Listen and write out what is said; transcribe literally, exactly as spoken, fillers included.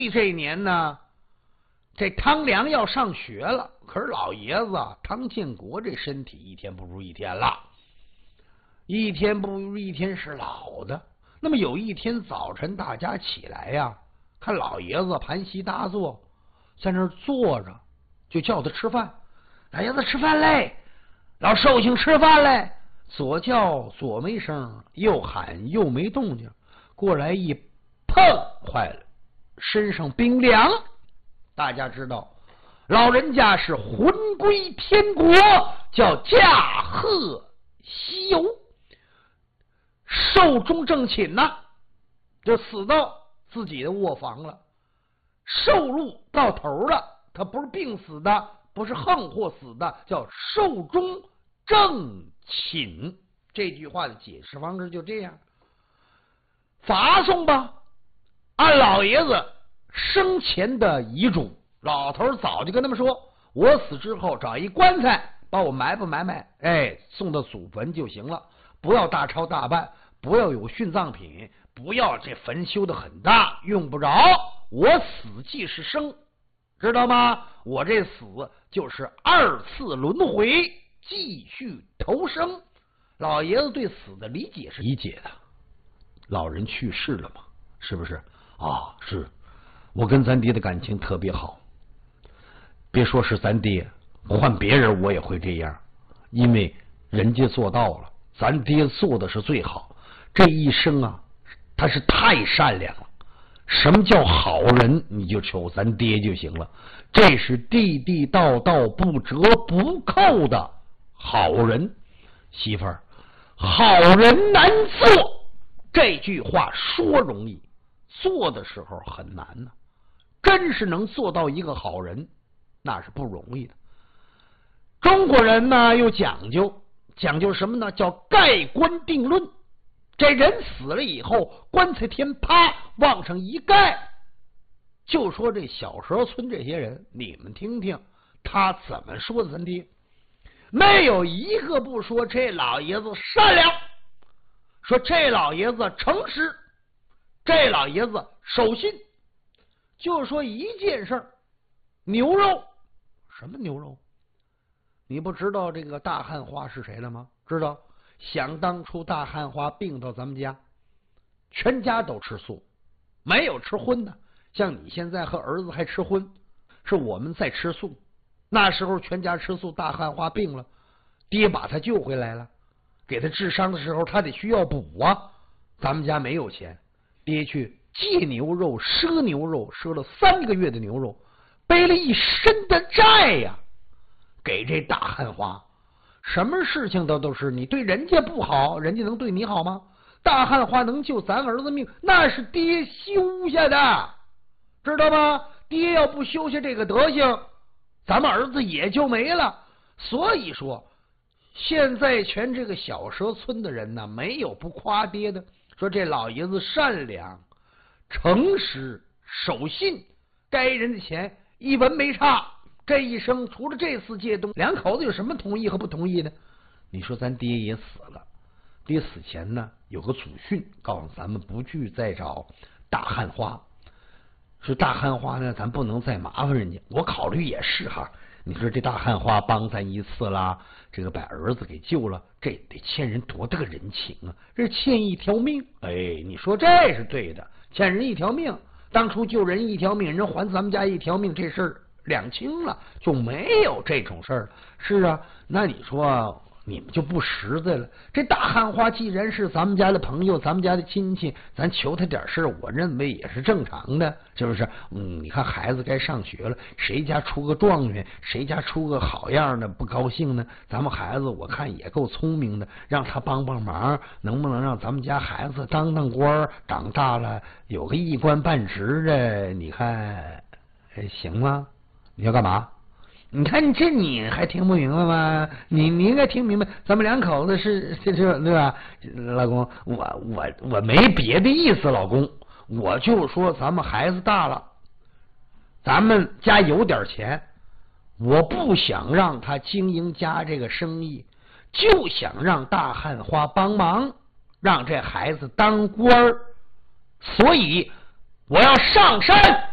这一年呢，这汤良要上学了，可是老爷子汤建国这身体一天不如一天了，一天不如一天是老的。那么有一天早晨，大家起来呀，看老爷子盘膝大坐，在那儿坐着，就叫他吃饭。老爷子吃饭嘞，老寿星吃饭嘞，左叫左没声，右喊右没动静。过来一碰，坏了，身上冰凉。大家知道，老人家是魂归天国，叫驾鹤西游，寿终正寝呐、啊，就死到自己的卧房了，寿禄到头了。他不是病死的，不是横祸死的，叫寿终正寝。这句话的解释方式就这样。发送吧，按老爷子生前的遗嘱，老头早就跟他们说，我死之后找一棺材把我埋吧埋埋，哎，送到祖坟就行了，不要大抄大办，不要有殉葬品，不要这坟修得很大，用不着。我死即是生，知道吗？我这死就是二次轮回，继续投生。老爷子对死的理解是理解的，老人去世了嘛，是不是啊？是，我跟咱爹的感情特别好，别说是咱爹，换别人我也会这样，因为人家做到了，咱爹做的是最好。这一生啊，他是太善良了。什么叫好人？你就求咱爹就行了，这是地地道道不折不扣的好人。媳妇儿，好人难做，这句话说容易，做的时候很难呢、啊。真是能做到一个好人，那是不容易的。中国人呢又讲究讲究什么呢？叫盖棺定论。这人死了以后，棺材天啪往上一盖，就说这小蛇村这些人，你们听听他怎么说的咱爹，没有一个不说这老爷子善良，说这老爷子诚实，这老爷子守信。就说一件事儿，牛肉。什么牛肉？你不知道这个大汉花是谁了吗？知道。想当初大汉花病到咱们家，全家都吃素，没有吃荤的。像你现在和儿子还吃荤，是我们在吃素。那时候全家吃素，大汉花病了，爹把他救回来了，给他治伤的时候他得需要补啊，咱们家没有钱，爹去借牛肉赊牛肉，赊了三个月的牛肉，背了一身的债呀、啊，给这大汉花。什么事情都都是你对人家不好，人家能对你好吗？大汉花能救咱儿子命，那是爹修下的，知道吗？爹要不修下这个德行，咱们儿子也就没了。所以说现在全这个小蛇村的人呢，没有不夸爹的，说这老爷子善良诚实守信，该人的钱一文没差。这一生除了这次借东，两口子有什么同意和不同意呢？你说咱爹也死了，爹死前呢有个祖训，告诉咱们不去再找大汉花，说大汉花呢咱不能再麻烦人家。我考虑也是哈，你说这大汉花帮咱一次啦，这个把儿子给救了，这得欠人多大个人情啊，这欠一条命。哎，你说这是对的，欠人一条命，当初救人一条命，人还咱们家一条命，这事儿两清了，就没有这种事儿了。是啊，那你说你们就不实在了。这大汉花既然是咱们家的朋友，咱们家的亲戚，咱求他点事儿，我认为也是正常的，是不是？嗯，你看孩子该上学了，谁家出个状元，谁家出个好样的，不高兴呢？咱们孩子我看也够聪明的，让他帮帮忙，能不能让咱们家孩子当当官，长大了有个一官半职的？你看行吗？你要干嘛？你看这你还听不明白吗？你你应该听明白，咱们两口子是这这对吧？老公，我我我没别的意思，老公，我就说咱们孩子大了，咱们家有点钱，我不想让他经营家这个生意，就想让大汉花帮忙，让这孩子当官儿，所以我要上山。